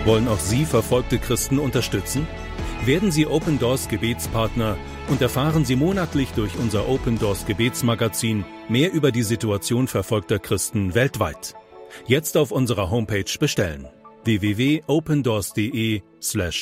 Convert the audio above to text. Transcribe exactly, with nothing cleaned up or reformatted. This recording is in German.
Wollen auch Sie verfolgte Christen unterstützen? Werden Sie Open Doors Gebetspartner und erfahren Sie monatlich durch unser Open Doors Gebetsmagazin mehr über die Situation verfolgter Christen weltweit. Jetzt auf unserer Homepage bestellen: w w w punkt opendoors punkt de slash